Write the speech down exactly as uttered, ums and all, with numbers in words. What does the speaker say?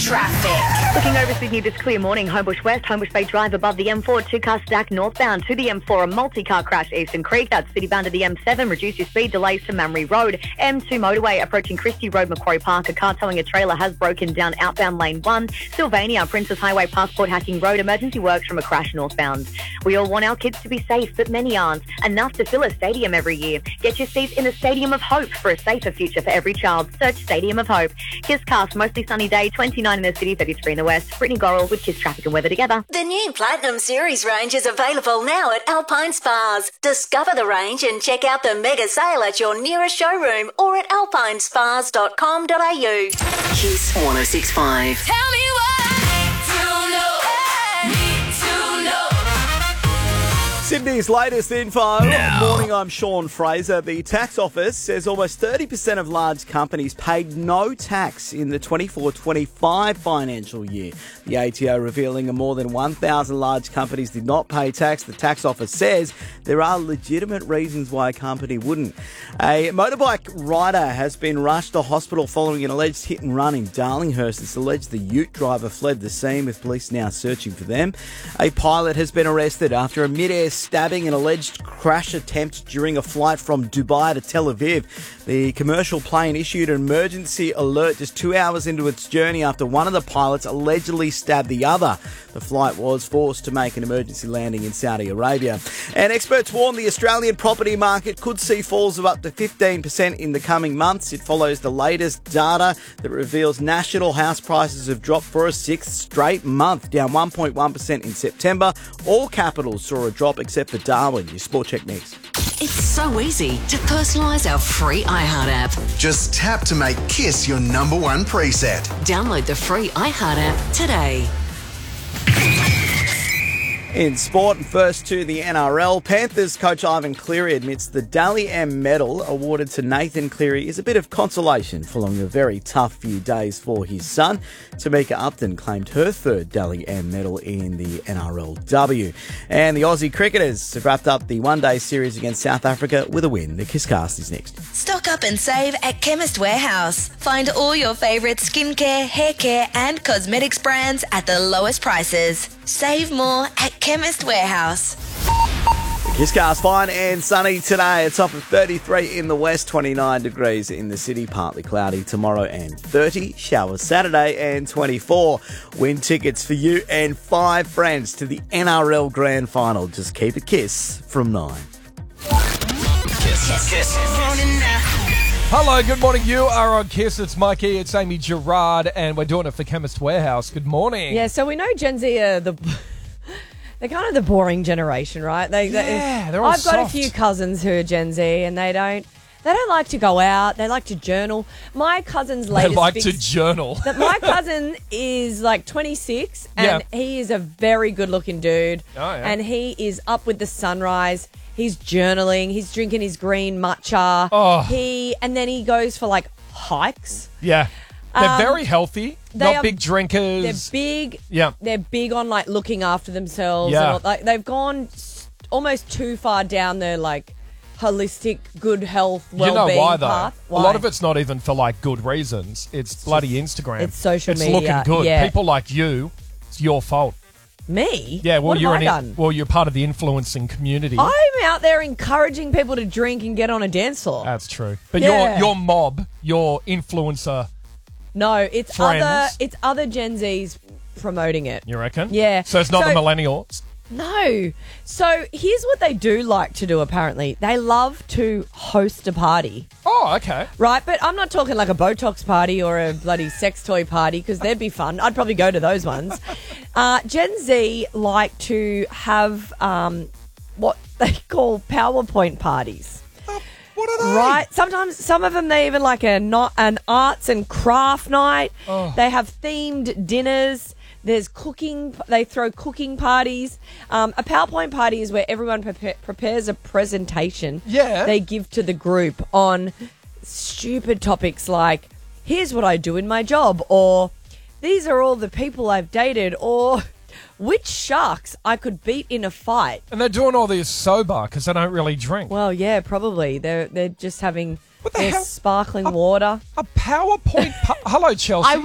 Traffic. Looking over Sydney this clear morning, Homebush West, Homebush Bay Drive above the M four, two-car stack northbound to the M four, a multi-car crash Eastern Creek. That's citybound to the M seven, reduce your speed, delays to Mamre Road. M two motorway approaching Christie Road, Macquarie Park. A car towing a trailer has broken down outbound lane one. Sylvania, Princess Highway, Passport Hacking Road, emergency works from a crash northbound. We all want our kids to be safe, but many aren't. Enough to fill a stadium every year. Get your seats in the Stadium of Hope for a safer future for every child. Search Stadium of Hope. Kiss Cast, mostly sunny day, twenty-nine in the city, thirty-three in the west. Brittany Gorrell with Kiss Traffic and Weather together. The new Platinum Series range is available now at Alpine Spas. Discover the range and check out the mega sale at your nearest showroom or at alpine spas dot com dot a u. Kiss one oh six point five. Tell me what to know. Need to know. Sydney's latest info. Now. Morning, I'm Sean Fraser. The tax office says almost thirty percent of large companies paid no tax in the twenty-four twenty-five financial year. The A T O revealing that more than one thousand large companies did not pay tax. The tax office says there are legitimate reasons why a company wouldn't. A motorbike rider has been rushed to hospital following an alleged hit and run in Darlinghurst. It's alleged the ute driver fled the scene, with police now searching for them. A pilot has been arrested after a mid-air stabbing and alleged crash attempt during a flight from Dubai to Tel Aviv. The commercial plane issued an emergency alert just two hours into its journey after one of the pilots allegedly stabbed the other. The flight was forced to make an emergency landing in Saudi Arabia. And experts warn the Australian property market could see falls of up to fifteen percent in the coming months. It follows the latest data that reveals national house prices have dropped for a sixth straight month, down one point one percent in September. All capitals saw a drop except for Darwin. Your Sport Check next. It's so easy to personalise our free iHeart app. Just tap to make Kiss your number one preset. Download the free iHeart app today. In sport, and first to the N R L, Panthers coach Ivan Cleary admits the Dally M medal awarded to Nathan Cleary is a bit of consolation following a very tough few days for his son. Tamika Upton claimed her third Dally M medal in the N R L W. And the Aussie cricketers have wrapped up the one-day series against South Africa with a win. The Kisscast is next. Stock up and save at Chemist Warehouse. Find all your favourite skincare, hair care and cosmetics brands at the lowest prices. Save more at Chemist Warehouse. The Kisscast, fine and sunny today. It's up at thirty-three in the west, twenty-nine degrees in the city, partly cloudy tomorrow and thirty. Showers Saturday and twenty-four. Win tickets for you and five friends to the N R L Grand Final. Just keep it Kiss from nine. Kiss. Kiss. Kiss. Hello, good morning. You are on Kiss. It's Mikey, it's Amy Gerard, and we're doing it for Chemist Warehouse. Good morning. Yeah, so we know Gen Z are the... They're kind of the boring generation, right? They, Yeah, they, they're all I've got soft. a few cousins who are Gen Z, and they don't... They don't like to go out. They like to journal. My cousin's They latest... like fix- to journal. that my cousin is like twenty-six, and Yeah. he is a very good-looking dude. Oh, yeah. And he is up with the sunrise. He's journaling. He's drinking his green matcha. Oh. He and then he goes for like hikes. Yeah. They're Um, very healthy, they not are- big They're drinkers. big. Yeah. They're big on like looking after themselves. Yeah. And all, like they've gone s- almost too far down their like holistic good health You well-being know why, though? path. A lot of it's not even for, like, good reasons. It's bloody Instagram. it's social it's media, looking good. yeah. People like you, it's your fault. Me? Yeah, well, what you're have I an done? well, you're part of the influencing community. I'm out there encouraging people to drink and get on a dance floor. That's true. But Yeah. your your mob, your influencer, No, it's Friends. other it's other Gen Zs promoting it. you reckon? Yeah. So it's not So- the millennials. No. So here's what they do like to do apparently. They love to host a party. Oh, okay. Right, but I'm not talking like a Botox party or a bloody sex toy party because they'd be fun. I'd probably go to those ones. Uh, Gen Z like to have um, what they call PowerPoint parties. What are they? Right. Sometimes some of them they even like a not an arts and craft night. Oh. They have themed dinners. There's cooking. They throw cooking parties. Um, a PowerPoint party is where everyone prepa- prepares a presentation. Yeah. They give to the group on stupid topics like, "Here's what I do in my job," or "These are all the people I've dated," or "Which sharks I could beat in a fight." And they're doing all this sober because they don't really drink. Well, yeah, probably. They're they're just having What the their hell? sparkling water. A PowerPoint. Pa- Hello, Chelsea. I